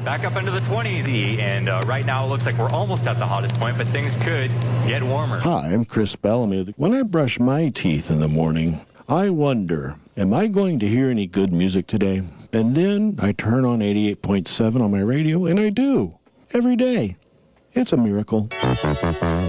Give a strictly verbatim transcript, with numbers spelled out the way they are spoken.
back up into the twenties, and uh, right now it looks like we're almost at the hottest point, but things could get warmer. Hi, I'm Chris Bellamy. When I brush my teeth in the morning, I wonder, am I going to hear any good music today? And then I turn on eighty-eight point seven on my radio, and I do. Every day. It's a miracle.